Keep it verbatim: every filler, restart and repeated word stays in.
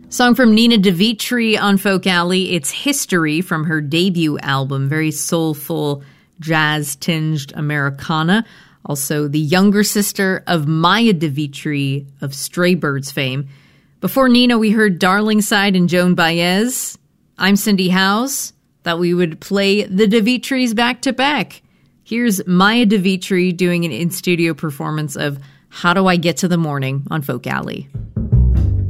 Song from Nina DeVitri on Folk Alley. It's History from her debut album. Very soulful, jazz-tinged Americana. Also the younger sister of Maya DeVitri of Stray Birds fame. Before Nina, we heard Darling Side and Joan Baez. I'm Cindy Howes. Thought we would play the DeVitris back-to-back. Here's Maya DeVitri doing an in-studio performance of How Do I Get to the Morning on Folk Alley.